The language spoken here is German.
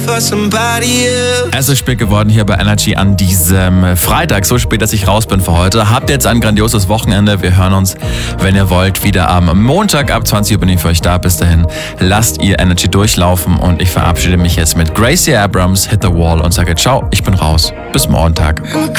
Es ist spät geworden hier bei Energy an diesem Freitag, so spät, dass ich raus bin für heute. Habt jetzt ein grandioses Wochenende. Wir hören uns, wenn ihr wollt, wieder am Montag ab 20 Uhr bin ich für euch da. Bis dahin lasst ihr Energy durchlaufen und ich verabschiede mich jetzt mit Gracie Abrams, Hit the Wall und sage ciao, ich bin raus. Bis Montag.